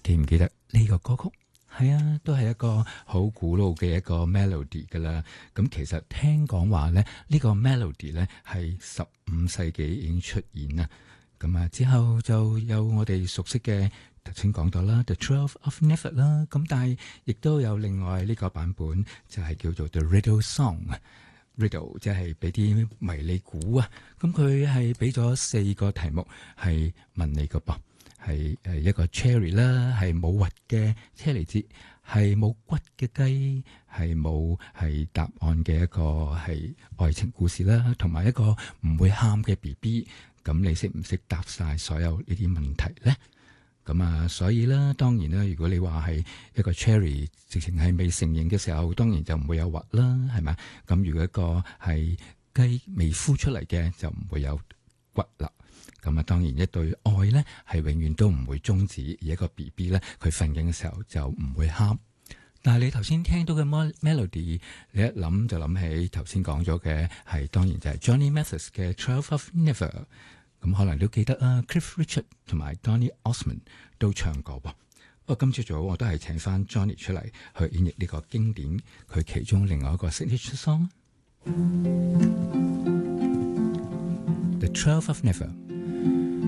記唔記得呢個歌曲？係啊，都係一個好古老嘅一個 melody 噶啦。咁其實聽講話咧，呢個 melody 咧係15世紀已經出現啦。咁啊之後就有我哋熟悉嘅頭先講到啦，The Twelve of Nefer 啦。咁但係亦都有另外呢個版本，就係叫做 The Riddle Song。Riddle 即係俾啲迷你估啊。咁佢係俾咗4個題目係問你個噃。係一個 cherry 啦，係冇核嘅車厘子，係冇骨嘅雞，係冇係答案嘅一個係愛情故事啦，同埋一個唔會喊嘅 BB。咁你識唔識答晒所有呢啲問題咧？咁啊，所以啦，當然啦，如果你話係一個 cherry 直情係未成型嘅時候，當然就唔會有核啦，係咪？咁如果一個係雞未孵出嚟嘅，就唔會有骨啦。咁啊，當然一對愛咧係永遠都唔會終止，而一個 BB 咧佢瞓緊嘅時候就唔會喊。但係你頭先聽到嘅 melody， 你一諗就諗起頭先講咗嘅係當然就係 Johnny Mathis 嘅 Twelve of Nefer。咁可能都記得啊 ，Cliff Richard 同埋 Donny Osmond 都唱過噃。不過今朝早我都係請翻 Johnny 出嚟去演繹呢個經典佢其中另外一個 signature song，The Twelve of Nefer。